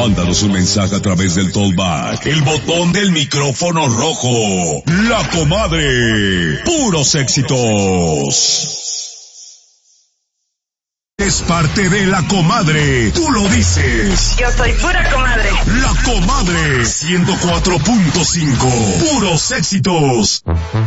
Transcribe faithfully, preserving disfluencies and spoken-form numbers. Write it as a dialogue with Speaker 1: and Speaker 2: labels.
Speaker 1: Mándanos un mensaje a través del Talkback, el botón del micrófono rojo. La Comadre. Puros éxitos. Es parte de La Comadre. Tú lo dices.
Speaker 2: Yo soy pura comadre.
Speaker 1: La Comadre. ciento cuatro punto cinco. Puros éxitos.